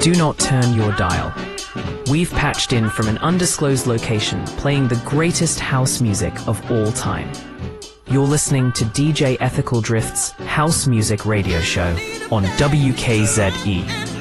Do not turn your dial. We've patched in from an undisclosed location, playing the greatest house music of all time. You're listening to DJ Ethical Drift's House Music Radio Show on WKZE.